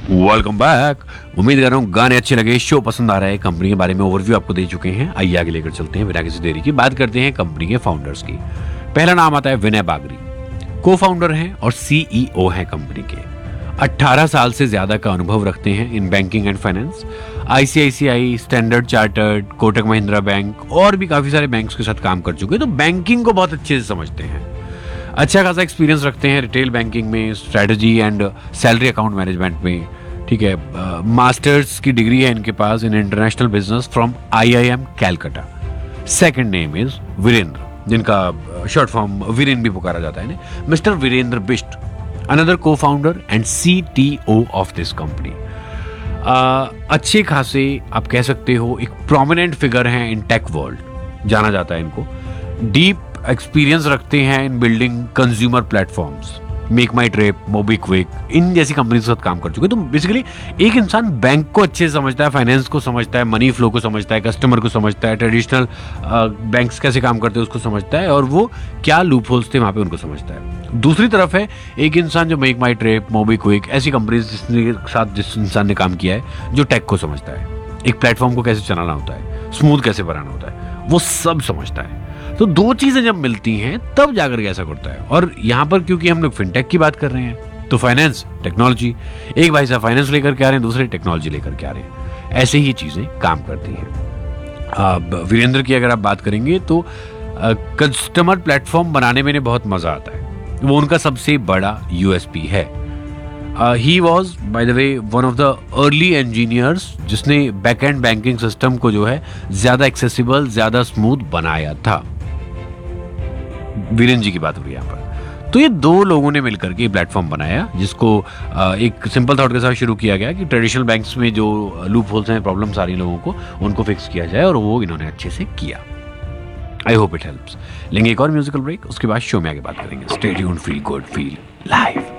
Welcome back. उम्मीद कर रहा हूँ गाने अच्छे लगे, शो पसंद आ रहा है। कंपनी के बारे में ओवरव्यू आपको दे चुके हैं। आइए आगे लेकर चलते हैं बिना किसी देरी की। बात करते हैं कंपनी के फाउंडर्स की। पहला नाम आता है विनय बागरी। को फाउंडर हैं और सीईओ हैं कंपनी के। 18 साल से ज्यादा का अनुभव रखते हैं in banking and finance. ICICI, standard chartered, Kotak Mahindra bank और भी काफी सारे बैंक्स के साथ काम कर चुके हैं, तो बैंकिंग को बहुत अच्छे से समझते हैं। अच्छा खासा एक्सपीरियंस रखते हैं रिटेल बैंकिंग में, strategy and salary account management में। ठीक है, मास्टर्स की डिग्री है इनके पास in international business from IIM Calcutta. Second name is Virendra, जिनका शॉर्ट फॉर्म वीरेन भी पुकारा जाता है। मिस्टर वीरेंद्र बिष्ट, अनदर को founder and CTO of this company. अच्छे खासे आप कह सकते हो एक प्रोमिनेंट फिगर हैं इन टेक वर्ल्ड, जाना जाता है इनको। डीप एक्सपीरियंस रखते हैं इन बिल्डिंग कंज्यूमर प्लेटफॉर्म्स, मेक माई ट्रिप, मोबीक्विक, इन जैसी कंपनी के साथ काम कर चुके। तो बेसिकली एक इंसान बैंक को अच्छे से समझता है, फाइनेंस को समझता है, मनी फ्लो को समझता है, कस्टमर को समझता है, ट्रेडिशनल बैंक्स कैसे काम करते हैं उसको समझता है, और वो क्या लूप होल्स थे वहां पे उनको समझता है। दूसरी तरफ है एक इंसान जो मेक माई ट्रिप, मोबीक्विक ऐसी कंपनी के साथ जिस इंसान ने काम किया है, जो टेक को समझता है, एक प्लेटफॉर्म को कैसे चलाना होता है, स्मूथ कैसे बनाना होता है, वो सब समझता है। तो दो चीजें जब मिलती हैं तब जाकर के ऐसा करता है। और यहां पर क्योंकि हम लोग फिनटेक की बात कर रहे हैं, तो फाइनेंस, टेक्नोलॉजी, एक भाई साहब फाइनेंस लेकर के आ रहे हैं, दूसरे टेक्नोलॉजी लेकर के आ रहे हैं। ऐसे ही चीजें काम करती हैं। अब वीरेंद्र की अगर आप बात करेंगे तो कस्टमर प्लेटफॉर्म बनाने में बहुत मजा आता है, वो उनका सबसे बड़ा यूएसपी है। He was by the way one of the early engineers जिसने बैक एंड बैंकिंग सिस्टम को जो है ज्यादा एक्सेसिबल, ज्यादा स्मूथ बनाया था। वीरेन जी की बात हो रही है यहाँ पर। तो ये दो लोगों ने मिलकर के प्लेटफॉर्म बनाया, जिसको एक सिंपल थॉट के साथ शुरू किया गया कि ट्रेडिशनल बैंक्स में जो लूप होल्स हैं, प्रॉब्लम्स आ रही लोगों को, उनको फिक्स किया जाए, और वो इन्होंने अच्छे से किया। I hope it helps. लेंगे एक और म्यूजिकल ब्रेक, उसके बाद शो में आगे बात करेंगे। Stay tuned, feel good, feel live.